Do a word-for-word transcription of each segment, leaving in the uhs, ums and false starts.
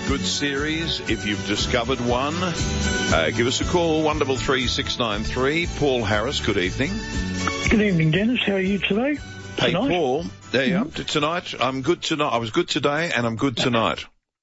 good series. If you've discovered one, uh, give us a call, one double three six nine three. Paul Harris, good evening. Good evening, Dennis. How are you today? Hey, Tonight? Paul. There you Mm-hmm. are. Tonight, I'm good tonight. I was good today, and I'm good tonight.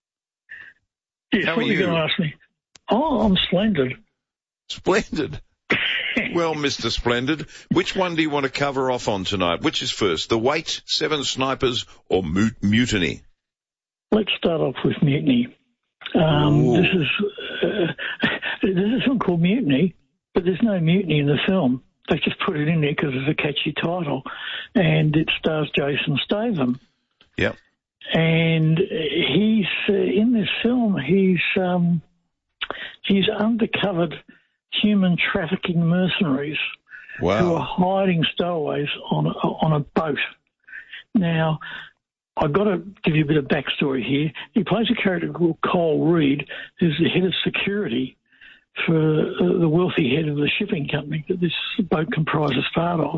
Yes, How what are are you you? going to ask me? Oh, I'm splendid. Splendid. Well, Mister Splendid, which one do you want to cover off on tonight? Which is first, The Wait, Seven Snipers, or Mut- Mutiny? Let's start off with Mutiny. Um, Ooh. this is uh, there's a film called Mutiny, but there's no mutiny in the film. They just put it in there because it's a catchy title, and it stars Jason Statham. Yep. And he's uh, in this film. He's um, he's undercovered human trafficking mercenaries who are Wow. hiding stowaways on a, on a boat. Now, I've got to give you a bit of backstory here. He plays a character called Cole Reed, who's the head of security for uh, the wealthy head of the shipping company that this boat comprises part of.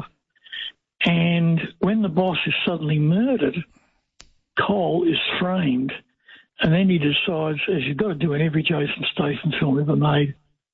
And when the boss is suddenly murdered, Cole is framed, and then he decides, as you've got to do in every Jason Statham film ever made,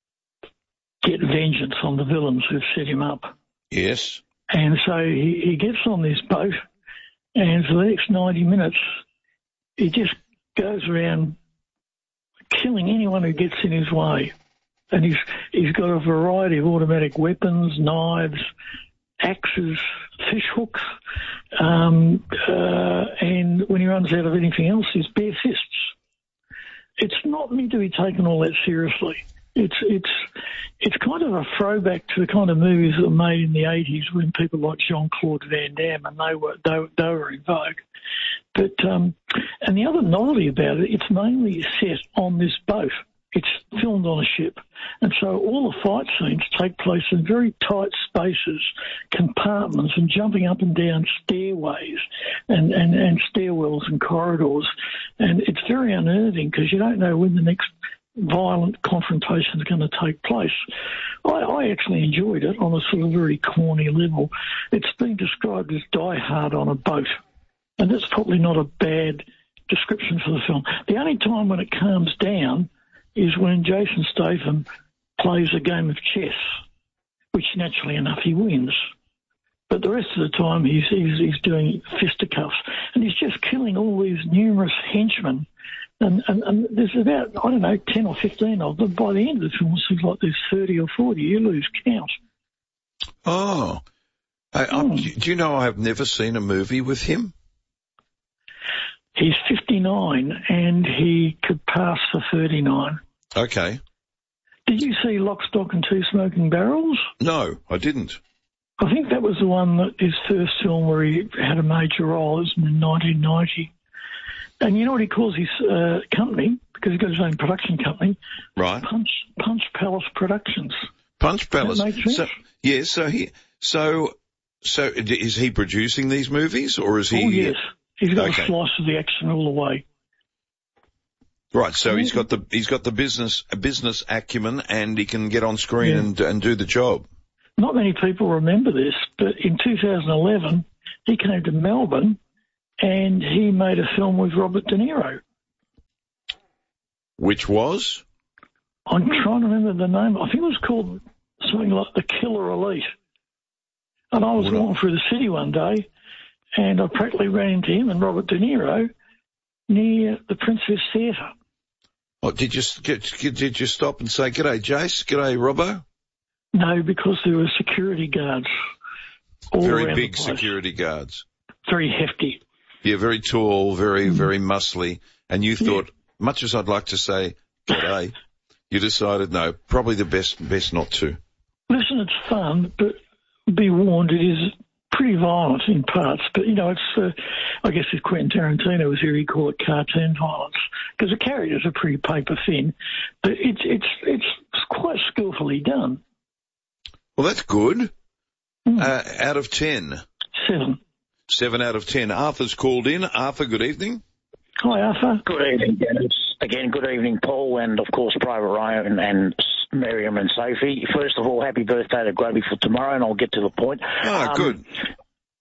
get vengeance on the villains who've set him up. Yes. And so he, he gets on this boat, and for the next ninety minutes, he just goes around killing anyone who gets in his way. And he's he's got a variety of automatic weapons, knives, axes, fish hooks, um, uh, and when he runs out of anything else, his bare fists. It's not meant to be taken all that seriously. It's it's it's kind of a throwback to the kind of movies that were made in the eighties when people like Jean-Claude Van Damme and they were they, they were in vogue. But um, and the other novelty about it, it's mainly set on this boat. It's filmed on a ship, and so all the fight scenes take place in very tight spaces, compartments, and jumping up and down stairways and, and, and stairwells and corridors. And it's very unnerving because you don't know when the next violent confrontation is going to take place. I, I actually enjoyed it on a sort of very corny level. It's been described as Die Hard on a boat, and that's probably not a bad description for the film. The only time when it calms down is when Jason Statham plays a game of chess, which naturally enough he wins. But the rest of the time he's, he's, he's doing fisticuffs, and he's just killing all these numerous henchmen. And, and, and there's about, I don't know, ten or fifteen of them. By the end of the film, it seems like there's thirty or forty. You lose count. Oh. I, Hmm. I, do you know I've never seen a movie with him? He's fifty-nine, and he could pass for thirty-nine. Okay. Did you see Lock, Stock and Two Smoking Barrels? No, I didn't. I think that was the one that his first film where he had a major role. It was in nineteen ninety. And you know what he calls his uh, company, because he's got his own production company? Right. Punch Punch Palace Productions. Punch Palace. That makes sense? So, yeah, so he, so, so is he producing these movies, or is he? Oh, yes. He's got Okay. a slice of the action all the way. Right, so he's got the he's got the business business acumen, and he can get on screen Yeah. and and do the job. Not many people remember this, but in two thousand eleven, he came to Melbourne and he made a film with Robert De Niro. Which was? I'm trying to remember the name. I think it was called something like The Killer Elite. And I was Well, walking through the city one day, and I practically ran into him and Robert De Niro near the Princess Theatre. Oh, did you get, did you stop and say, "G'day, Jace. G'day, Robbo"? No, because there were security guards all Very around big the place. security guards. Very hefty. Yeah, very tall, very very muscly. And you Yeah. thought, much as I'd like to say "G'day," you decided no, probably the best best not to. Listen, it's fun, but be warned, it is pretty violent in parts. But, you know, it's, uh, I guess if Quentin Tarantino was here, he'd call it cartoon violence, because the characters are pretty paper thin. But it's, it's, it's quite skillfully done. Well, that's good. Mm. Uh, out of ten. Seven. Seven out of ten. Arthur's called in. Arthur, good evening. Hi, Arthur. Good evening, Dennis. Again, good evening, Paul, and of course, Private Ryan and Miriam and Sophie. First of all, happy birthday to Grubby for tomorrow, and I'll get to the point. Ah, Um, good.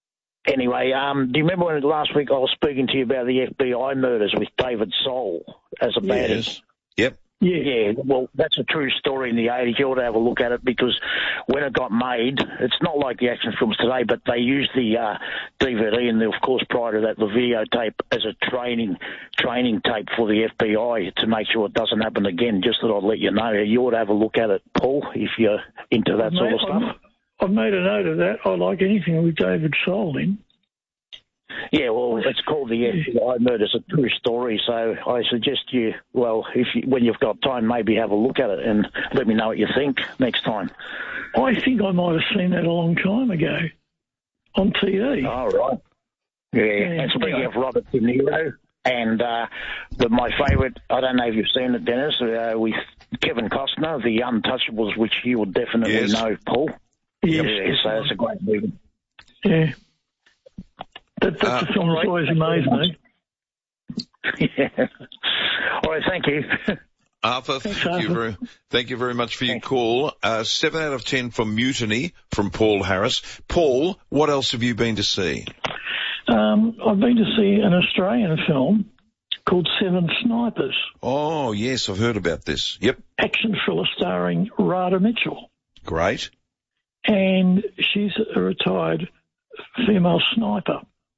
Anyway, um, do you remember when last week I was speaking to you about the F B I murders with David Soul as a baddie? Yes. Yep. Yeah, yeah, well, that's a true story in the eighties. You ought to have a look at it because when it got made, it's not like the action films today, but they used the uh, D V D and, the, of course, prior to that, the videotape as a training training tape for the F B I to make sure it doesn't happen again. Just that I'd let you know. You ought to have a look at it, Paul, if you're into that I've sort made, of stuff. I've made a note of that. I like anything with David Soul in. Yeah, well, it's called the F B I murders, a true story. So I suggest you, well, if you, when you've got time, maybe have a look at it and let me know what you think next time. I think I might have seen that a long time ago on T V. Oh, right. Yeah, Yeah, and speaking yeah. of Robert De Niro, and uh, the, my favourite, I don't know if you've seen it, Dennis, uh, with Kevin Costner, The Untouchables, which you will definitely Yes. know, Paul. Yes, Yeah, yes, so it's a great movie. Yeah. That, that's Uh, a film that's always amazed me. Yeah. All right, thank you. Arthur, Thanks, thank you Arthur. very, thank you very much for your Thanks. call. Uh, seven out of ten for Mutiny from Paul Harris. Paul, what else have you been to see? Um, I've been to see an Australian film called Seven Snipers, Oh, yes, I've heard about this. Yep, action thriller starring Radha Mitchell. great. And she's a retired female sniper.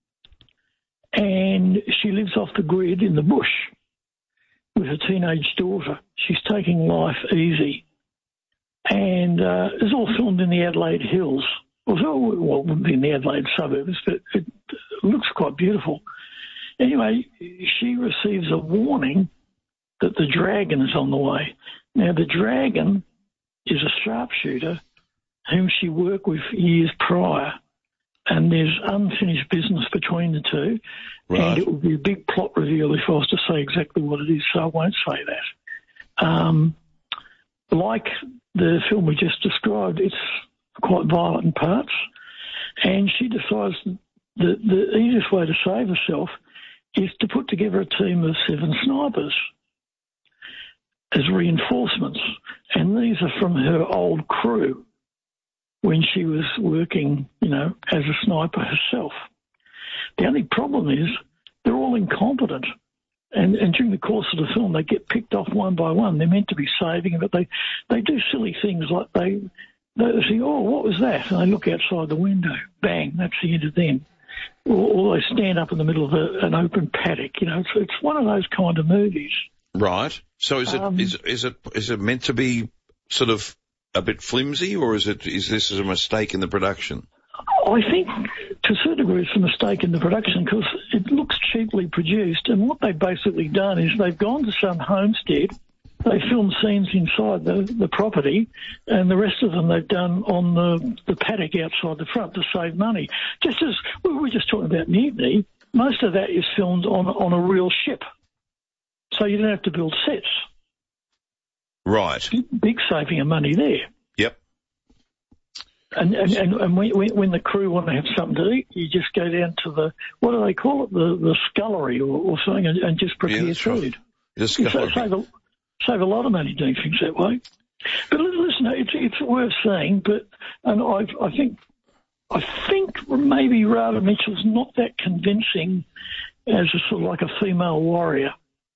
And she lives off the grid in the bush with her teenage daughter. She's taking life easy. And uh, it's all filmed in the Adelaide Hills. Well, it wouldn't be in the Adelaide suburbs, but it looks quite beautiful. Anyway, she receives a warning that the dragon is on the way. Now, the dragon is a sharpshooter whom she worked with years prior, and there's unfinished business between the two, Right. and it would be a big plot reveal if I was to say exactly what it is, so I won't say that. Um, like the film we just described, it's quite violent in parts, and she decides that the easiest way to save herself is to put together a team of seven snipers as reinforcements, and these are from her old crew when she was working, you know, as a sniper herself. The only problem is they're all incompetent. And, and during the course of the film, they get picked off one by one. They're meant to be saving, but they, they do silly things like they, they say, oh, what was that? And they look outside the window. Bang, that's the end of them. Or, or they stand up in the middle of a, an open paddock. You know, it's, it's one of those kind of movies. Right. So is it Um, is is it is it meant to be sort of a bit flimsy, or is it is this a mistake in the production? I think to a certain degree it's a mistake in the production because it looks cheaply produced, and what they've basically done is they've gone to some homestead, they filmed scenes inside the, the property, and the rest of them they've done on the, the paddock outside the front to save money. Just as we were just talking about Mutiny, most of that is filmed on on a real ship, so you don't have to build sets. Right. Big saving of money there. Yep. And and, and, and when, when the crew want to have something to eat, you just go down to the, what do they call it, the, the scullery or, or something, and, and just prepare Yeah, that's right. food. Just You sa- save a, save a lot of money doing things that way. But li- listen, it's, it's worth saying, but and I I think I think maybe Radha Mitchell's not that convincing as a sort of like a female warrior.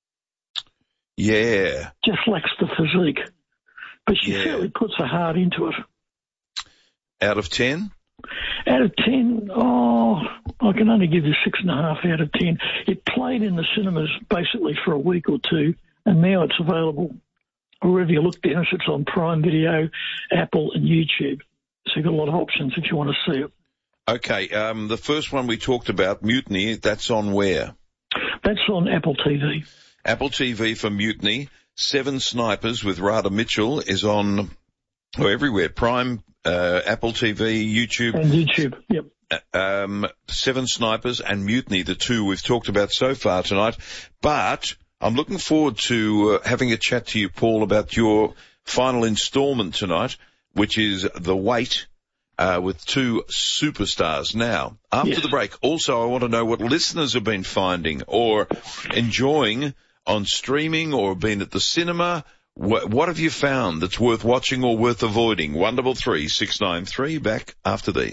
Yeah. Just lacks the physique. But she Yeah. certainly puts her heart into it. Out of ten? Out of ten, oh, I can only give you six and a half out of ten. It played in the cinemas basically for a week or two, and now it's available wherever you look, Dennis. It's on Prime Video, Apple, and YouTube. So you've got a lot of options if you want to see it. Okay. Um, the first one we talked about, Mutiny, that's on where? That's on Apple T V. Apple T V for Mutiny. Seven Snipers with Radha Mitchell is on oh, everywhere. Prime, uh, Apple T V, YouTube. And YouTube, yep. Um, Seven Snipers and Mutiny, the two we've talked about so far tonight. But I'm looking forward to uh, having a chat to you, Paul, about your final instalment tonight, which is The Wait, uh, with two superstars. Now, after Yes. the break, also I want to know what listeners have been finding or enjoying on streaming or been at the cinema. What, what have you found that's worth watching or worth avoiding? One double three six nine three. Back after these.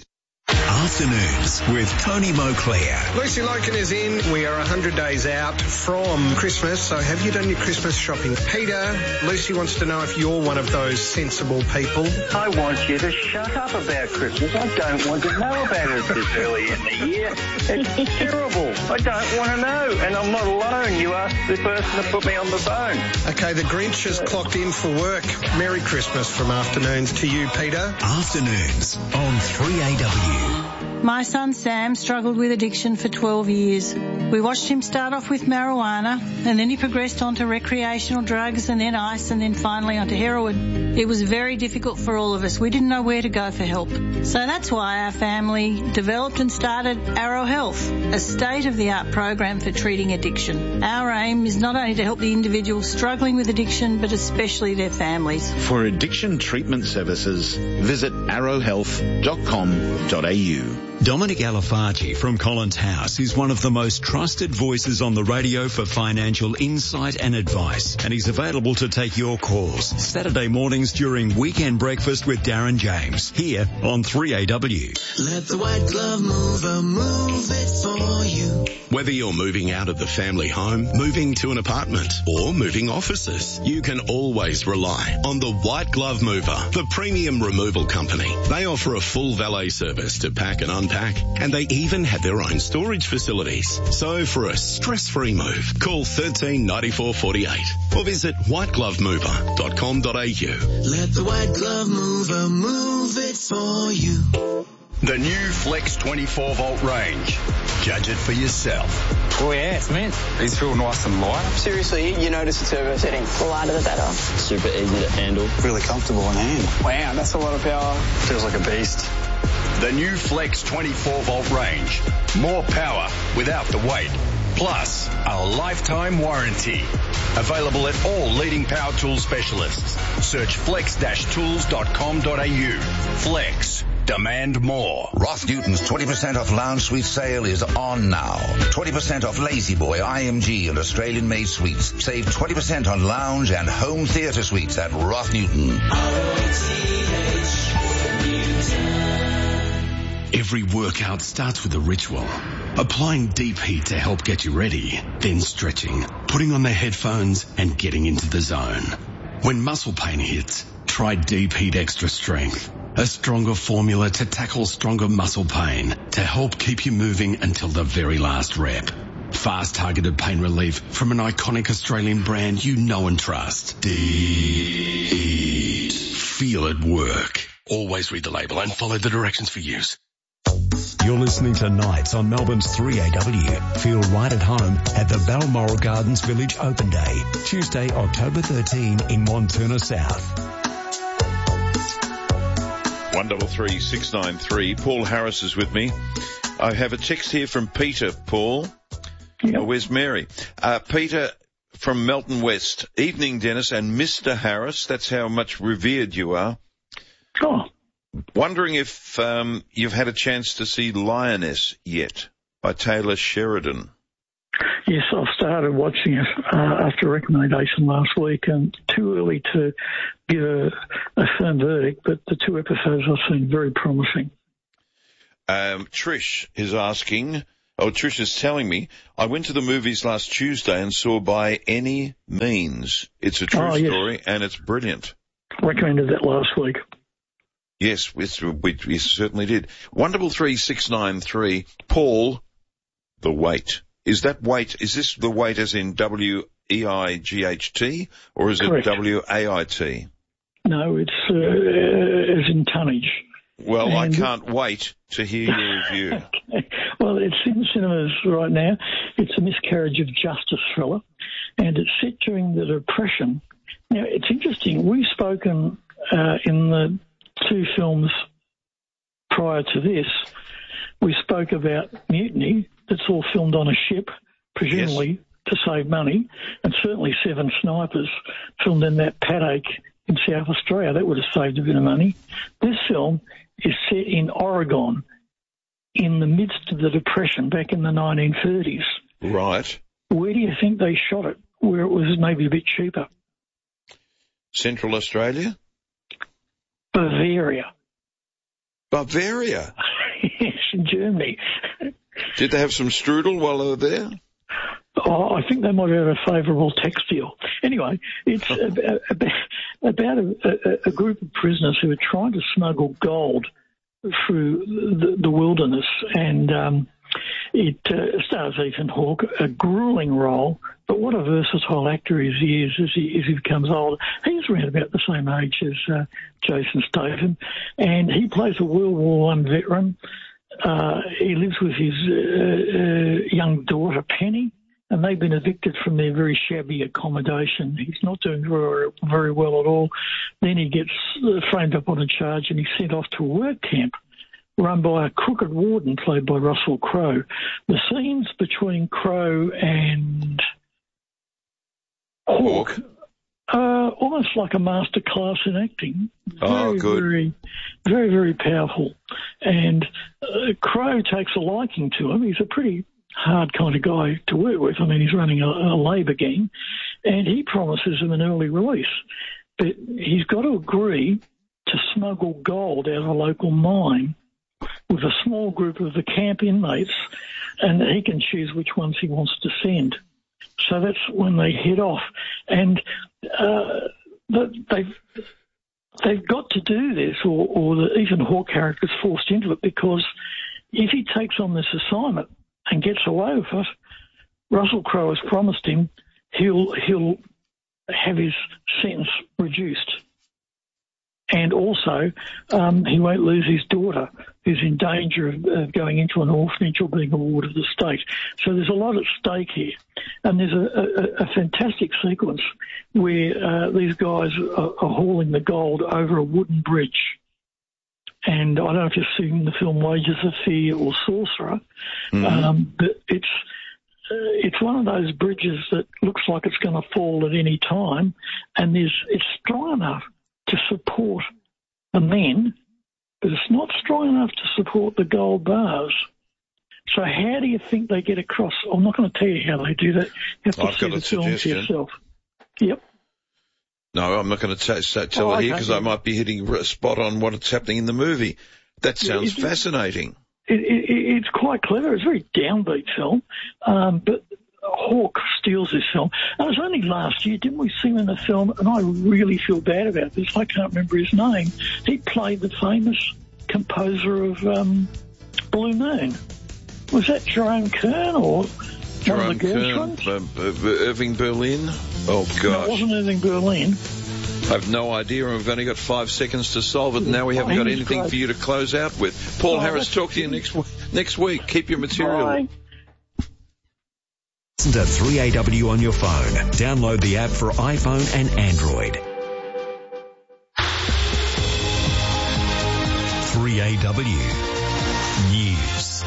Afternoons with Tony Moclair. Lucy Loken is in. We are one hundred days out from Christmas, so have you done your Christmas shopping? Peter, Lucy wants to know if you're one of those sensible people. I want you to shut up about Christmas. I don't want to know about it this early in the year. It's terrible. I don't want to know, and I'm not alone. You asked the person to put me on the phone. Okay, the Grinch has clocked in for work. Merry Christmas from Afternoons to you, Peter. Afternoons on three A W. My son Sam struggled with addiction for twelve years. We watched him start off with marijuana, and then he progressed onto recreational drugs, and then ice, and then finally onto heroin. It was very difficult for all of us. We didn't know where to go for help. So that's why our family developed and started Arrow Health, a state-of-the-art program for treating addiction. Our aim is not only to help the individuals struggling with addiction, but especially their families. For addiction treatment services, visit arrow health dot com dot a u. Dominic Alafargi from Collins House is one of the most trusted voices on the radio for financial insight and advice, and he's available to take your calls Saturday mornings during Weekend Breakfast with Darren James here on three A W. Let the white glove mover move it for you. Whether you're moving out of the family home, moving to an apartment, or moving offices, you can always rely on the White Glove Mover, the premium removal company. They offer a full valet service to pack and unpack, and they even have their own storage facilities. So for a stress-free move, call one three nine four four eight or visit white glove mover dot com dot a u. Let the white glove mover move it for you. The new Flex twenty-four volt range. Judge it for yourself. Oh yeah, it's mint. These feel nice and light. Seriously, you notice the turbo setting. The lighter the better. Super easy to handle. Really comfortable in hand. Wow, that's a lot of power. Feels like a beast. The new Flex twenty-four volt range. More power without the weight. Plus, a lifetime warranty. Available at all leading power tool specialists. Search flex dash tools dot com dot a u. Flex. Demand more. Roth Newton's twenty percent off lounge suite sale is on now. twenty percent off Lazy Boy, I M G and Australian made suites. Save twenty percent on lounge and home theatre suites at Roth Newton. Every workout starts with a ritual. Applying deep heat to help get you ready, then stretching, putting on the headphones and getting into the zone. When muscle pain hits, try Deep Heat Extra Strength, a stronger formula to tackle stronger muscle pain to help keep you moving until the very last rep. Fast targeted pain relief from an iconic Australian brand you know and trust. Deep Heat. Feel it work. Always read the label and follow the directions for use. You're listening to Nights on Melbourne's three A W. Feel right at home at the Balmoral Gardens Village Open Day, Tuesday, October thirteenth in Montuna South. one double three six nine three. Paul Harris is with me. I have a text here from Peter, Paul. Yep. Oh, where's Mary? Uh, Peter from Melton West. Evening, Dennis and Mister Harris. That's how much revered you are. Oh. Wondering if um, you've had a chance to see Lioness yet by Taylor Sheridan. Yes, I've started watching it uh, after a recommendation last week, and too early to give a, a firm verdict, but the two episodes I've seen very promising. Um, Trish is asking, oh, Trish is telling me, I went to the movies last Tuesday and saw By Any Means. It's a true oh, yes. story, and it's brilliant. Recommended that last week. Yes, we, we, we certainly did. one double three six nine three. Paul, The Wait. Is that weight, is this the weight as in W E I G H T, or is Correct. it W A I T? No, it's uh, as in tonnage. Well, and I can't wait to hear your review. Well, it's in cinemas right now. It's a miscarriage of justice thriller, and it's set during the Depression. Now, it's interesting. We've spoken uh, in the two films prior to this. We spoke about Mutiny. That's all filmed on a ship, presumably yes. to save money, and certainly Seven Snipers filmed in that paddock in South Australia. That would have saved a bit of money. This film is set in Oregon in the midst of the Depression back in the nineteen thirties. Right. Where do you think they shot it, where it was maybe a bit cheaper? Central Australia? Bavaria. Bavaria? yes, in Germany. Did they have some strudel while they were there? Oh, I think they might have had a favourable tax deal. Anyway, it's about, about a, a, a group of prisoners who are trying to smuggle gold through the, the wilderness, and um, it uh, stars Ethan Hawke, a gruelling role, but what a versatile actor he is as he, as he becomes older. He's around about the same age as uh, Jason Statham, and he plays a World War One veteran. Uh, he lives with his uh, uh, young daughter, Penny, and they've been evicted from their very shabby accommodation. He's not doing very, very well at all. Then he gets framed up on a charge and he's sent off to a work camp run by a crooked warden played by Russell Crowe. The scenes between Crowe and Hawke are almost like a master class in acting. Very, oh, good. Very, very, very powerful. And uh, Crowe takes a liking to him. He's a pretty hard kind of guy to work with. I mean, he's running a, a labour gang, and he promises him an early release. But he's got to agree to smuggle gold out of a local mine with a small group of the camp inmates, and he can choose which ones he wants to send. So that's when they head off. And uh, they've, they've got to do this, or, or the Ethan Hawke character's forced into it, because if he takes on this assignment and gets away with it, Russell Crowe has promised him he'll he'll have his sentence reduced. And also, um, he won't lose his daughter, who's in danger of uh, going into an orphanage or being a ward of the state. So there's a lot at stake here. And there's a, a, a fantastic sequence where uh, these guys are, are hauling the gold over a wooden bridge. And I don't know if you've seen the film Wages of Fear or Sorcerer, mm-hmm. um, but it's uh, it's one of those bridges that looks like it's going to fall at any time, and there's it's strong enough to support the men, but it's not strong enough to support the gold bars. So how do you think they get across? I'm not going to tell you how they do that. You have to I've see the film for yourself. Yep. No, I'm not going to t- tell oh, her okay. here because I might be hitting a spot on what's happening in the movie. That sounds yeah, it, fascinating. It, it, it's quite clever. It's a very downbeat film, um, but Hawke steals this film. And it was only last year, didn't we see him in a film, and I really feel bad about this, I can't remember his name. He played the famous composer of um, Blue Moon. Was that Jerome Kern or Jerome one of the Kern, Gershwins? uh, uh, Irving Berlin? Oh, gosh. No, it wasn't Irving Berlin. I have no idea, and we've only got five seconds to solve it, and now we haven't oh, got anything great. for you to close out with. Paul oh, Harris, talk to you next, w- next week. Keep your material. Bye. Listen to three A W on your phone. Download the app for iPhone and Android. three A W News.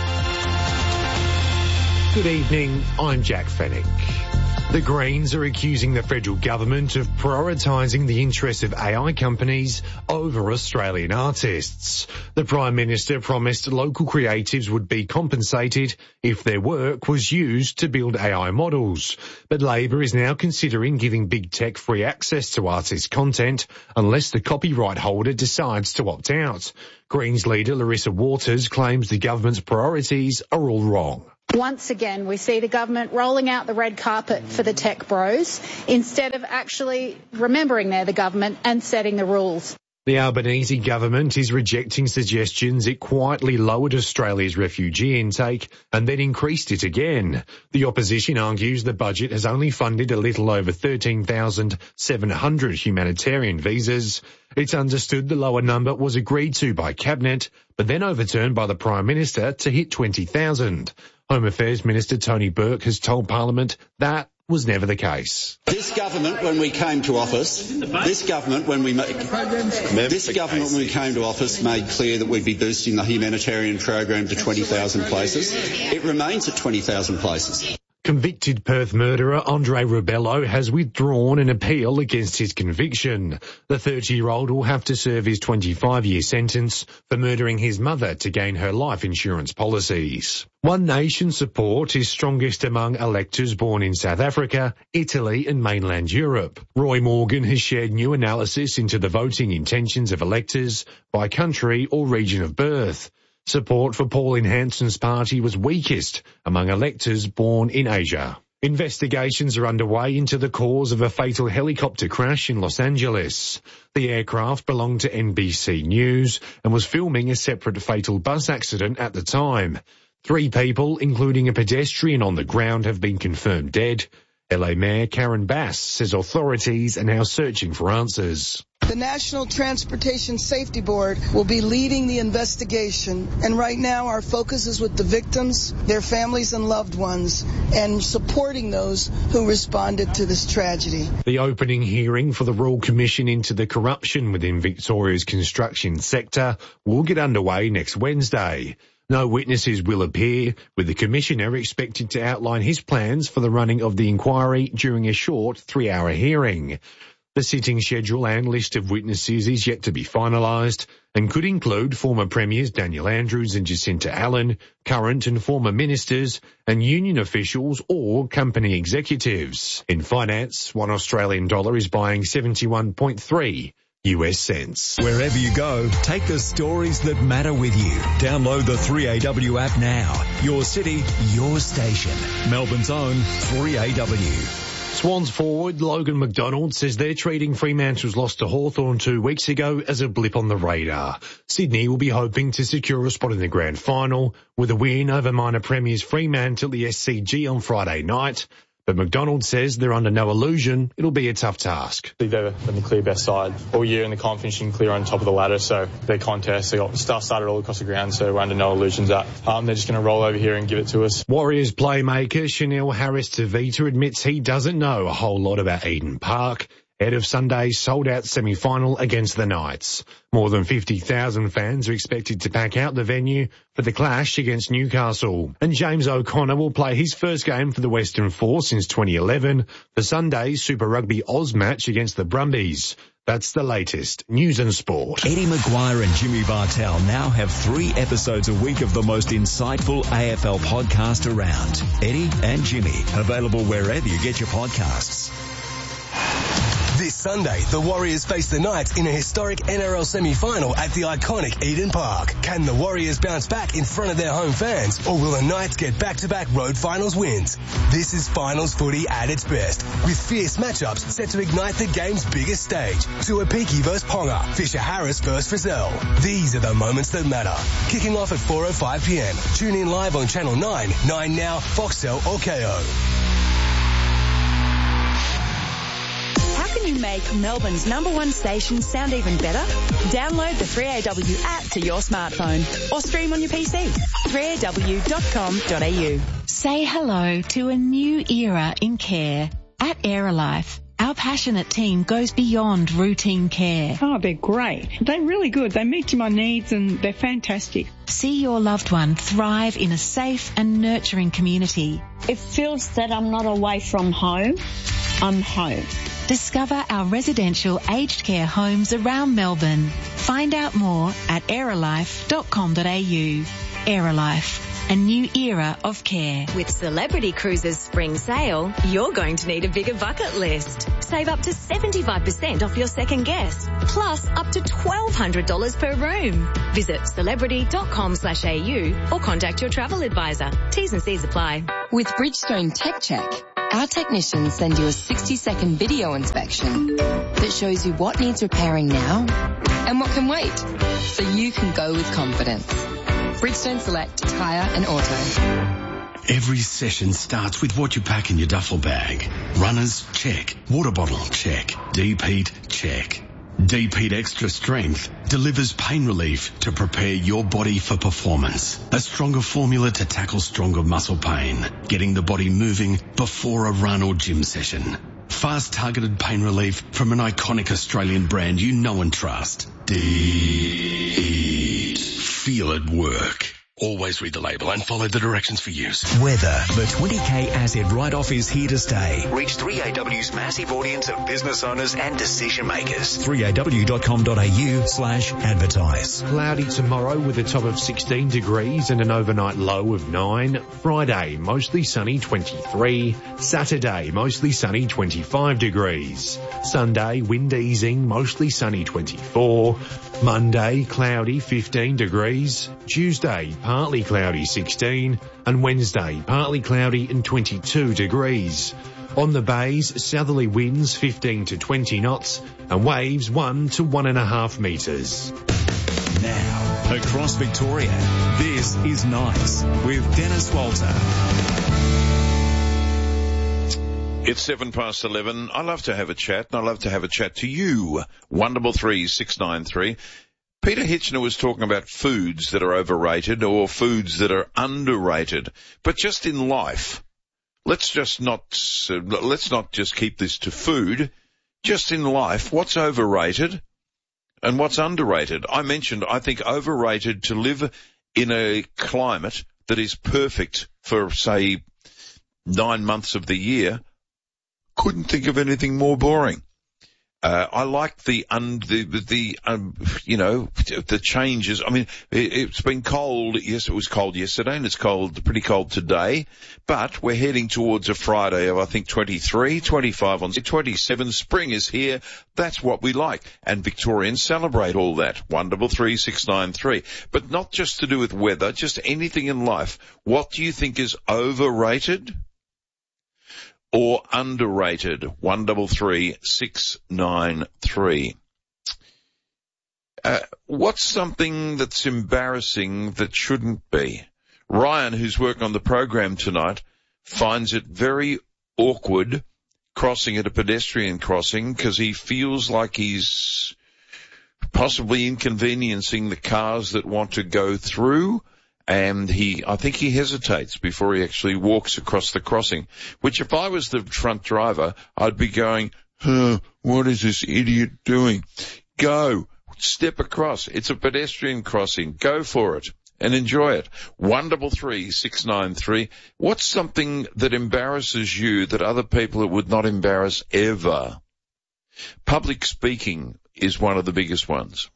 Good evening, I'm Jack Fennick. The Greens are accusing the federal government of prioritising the interests of A I companies over Australian artists. The Prime Minister promised local creatives would be compensated if their work was used to build A I models. But Labor is now considering giving big tech free access to artist content unless the copyright holder decides to opt out. Greens leader Larissa Waters claims the government's priorities are all wrong. Once again, we see the government rolling out the red carpet for the tech bros instead of actually remembering they're the government and setting the rules. The Albanese government is rejecting suggestions it quietly lowered Australia's refugee intake and then increased it again. The opposition argues the budget has only funded a little over thirteen thousand seven hundred humanitarian visas. It's understood the lower number was agreed to by Cabinet, but then overturned by the Prime Minister to hit twenty thousand. Home Affairs Minister Tony Burke has told Parliament that was never the case. This government, when we came to office, this government, when we made, this government, when we came to office, made clear that we'd be boosting the humanitarian program to twenty thousand places. It remains at twenty thousand places. Convicted Perth murderer Andre Rubello has withdrawn an appeal against his conviction. The thirty-year-old will have to serve his twenty-five-year sentence for murdering his mother to gain her life insurance policies. One Nation support is strongest among electors born in South Africa, Italy and mainland Europe. Roy Morgan has shared new analysis into the voting intentions of electors by country or region of birth. Support for Pauline Hanson's party was weakest among electors born in Asia. Investigations are underway into the cause of a fatal helicopter crash in Los Angeles. The aircraft belonged to N B C News and was filming a separate fatal bus accident at the time. Three people, including a pedestrian on the ground, have been confirmed dead. L A Mayor Karen Bass says authorities are now searching for answers. The National Transportation Safety Board will be leading the investigation, and right now our focus is with the victims, their families and loved ones, and supporting those who responded to this tragedy. The opening hearing for the Royal Commission into the corruption within Victoria's construction sector will get underway next Wednesday. No witnesses will appear, with the Commissioner expected to outline his plans for the running of the inquiry during a short three-hour hearing. The sitting schedule and list of witnesses is yet to be finalised and could include former Premiers Daniel Andrews and Jacinta Allen, current and former ministers, and union officials or company executives. In finance, one Australian dollar is buying seventy-one point three U S cents. Wherever you go, take the stories that matter with you. Download the three A W app now. Your city, your station. Melbourne's own three A W. Swans forward Logan McDonald says they're treating Fremantle's loss to Hawthorn two weeks ago as a blip on the radar. Sydney will be hoping to secure a spot in the grand final with a win over minor premiers Fremantle at the S C G on Friday night. But McDonald says they're under no illusion it'll be a tough task. They've been the clear best side all year and the comp finishing clear on top of the ladder, so their contest, they got stuff started all across the ground, so we're under no illusions that um, they're just going to roll over here and give it to us. Warriors playmaker Chanel Harris-Tavita admits he doesn't know a whole lot about Eden Park ahead of Sunday's sold-out semi-final against the Knights. More than fifty thousand fans are expected to pack out the venue for the clash against Newcastle. And James O'Connor will play his first game for the Western Force since twenty eleven for Sunday's Super Rugby Oz match against the Brumbies. That's the latest news and sport. Eddie Maguire and Jimmy Bartell now have three episodes a week of the most insightful A F L podcast around. Eddie and Jimmy, available wherever you get your podcasts. This Sunday, the Warriors face the Knights in a historic N R L semi-final at the iconic Eden Park. Can the Warriors bounce back in front of their home fans, or will the Knights get back-to-back road finals wins? This is finals footy at its best, with fierce matchups set to ignite the game's biggest stage. Tuapiki versus Ponga, Fisher-Harris versus Frizzell. These are the moments that matter. Kicking off at four oh five p.m. Tune in live on Channel nine, nine Now, Foxtel or K O. How can you make Melbourne's number one station sound even better? Download the three A W app to your smartphone or stream on your P C. three A W dot com dot a u. Say hello to a new era in care. At Aerolife, our passionate team goes beyond routine care. Oh, they're great. They're really good. They meet my needs and they're fantastic. See your loved one thrive in a safe and nurturing community. It feels that I'm not away from home. I'm home. Discover our residential aged care homes around Melbourne. Find out more at aerolife dot com dot a u. Aerolife, a new era of care. With Celebrity Cruises Spring Sale, you're going to need a bigger bucket list. Save up to seventy-five percent off your second guest, plus up to twelve hundred dollars per room. Visit celebrity dot com slash a u or contact your travel advisor. T's and C's apply. With Bridgestone Tech Check, our technicians send you a sixty second video inspection that shows you what needs repairing now and what can wait, so you can go with confidence. Bridgestone Select Tyre and Auto. Every session starts with what you pack in your duffel bag. Runners, check. Water bottle, check. Deep-heat, check. Deep-heat Extra Strength delivers pain relief to prepare your body for performance. A stronger formula to tackle stronger muscle pain, getting the body moving before a run or gym session. Fast targeted pain relief from an iconic Australian brand you know and trust. Deep. Feel it work. Always read the label and follow the directions for use. Weather. The twenty K asset write-off is here to stay. Reach three A W's massive audience of business owners and decision makers. three A W dot com dot a u slash advertise. Cloudy tomorrow with a top of sixteen degrees and an overnight low of nine. Friday, mostly sunny, twenty-three. Saturday, mostly sunny, twenty-five degrees. Sunday, wind easing, mostly sunny, twenty-four. Monday, cloudy, fifteen degrees. Tuesday, partly cloudy, sixteen. And Wednesday, partly cloudy and twenty-two degrees. On the bays, southerly winds fifteen to twenty knots and waves one to one and a half metres. Now, across Victoria, this is Nice with Dennis Walter. It's seven past eleven. I love to have a chat, and I love to have a chat to you. One double three six nine three. Peter Hitchner was talking about foods that are overrated or foods that are underrated, but just in life. Let's just not uh, let's not just keep this to food. Just in life, what's overrated and what's underrated? I mentioned I think overrated to live in a climate that is perfect for, say, nine months of the year. Couldn't think of anything more boring. Uh, I like the, un, the, the, um, you know, the changes. I mean, it, it's been cold. Yes, it was cold yesterday and it's cold, pretty cold today, but we're heading towards a Friday of, I think, twenty-three, twenty-five on twenty-seven. Spring is here. That's what we like. And Victorians celebrate all that. One double three six nine three. But not just to do with weather, just anything in life. What do you think is overrated or underrated? One double three six nine three. Uh, what's something that's embarrassing that shouldn't be? Ryan, who's working on the program tonight, finds it very awkward crossing at a pedestrian crossing because he feels like he's possibly inconveniencing the cars that want to go through. And he, I think he hesitates before he actually walks across the crossing, which if I was the front driver, I'd be going, huh, what is this idiot doing? Go, step across. It's a pedestrian crossing. Go for it and enjoy it. One double three six nine three. What's something that embarrasses you that other people would not embarrass ever? Public speaking is one of the biggest ones.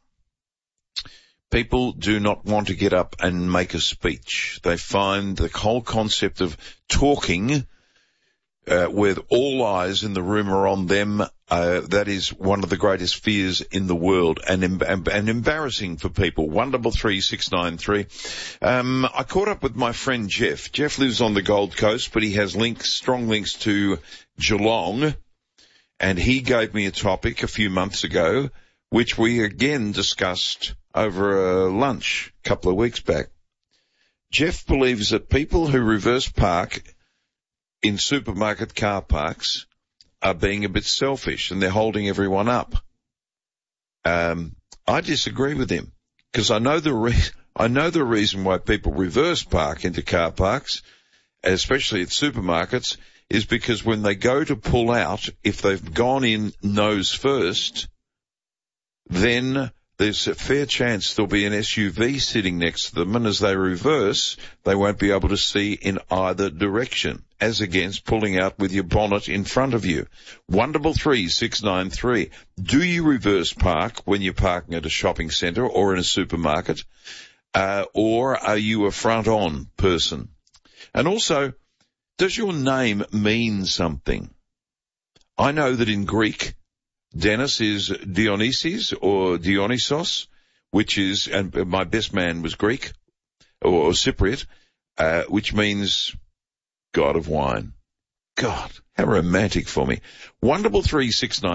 People do not want to get up and make a speech. They find the whole concept of talking uh, with all eyes in the room are on them, uh, that is one of the greatest fears in the world and, and, and embarrassing for people. One double three six nine three. Um, I caught up with my friend Jeff. Jeff lives on the Gold Coast, but he has links, strong links to Geelong, and he gave me a topic a few months ago, which we again discussed over a lunch a couple of weeks back. Jeff believes that people who reverse park in supermarket car parks are being a bit selfish and they're holding everyone up. Um, I disagree with him because I know the re- I know the reason why people reverse park into car parks, especially at supermarkets, is because when they go to pull out, if they've gone in nose first, then there's a fair chance there'll be an S U V sitting next to them, and as they reverse, they won't be able to see in either direction, as against pulling out with your bonnet in front of you. One double three six nine three. Do you reverse park when you're parking at a shopping centre or in a supermarket, uh, or are you a front-on person? And also, does your name mean something? I know that in Greek, Dennis is Dionysus or Dionysos, which is, and my best man was Greek, or, or Cypriot, uh, which means God of wine. God, how romantic for me. One double three six nine.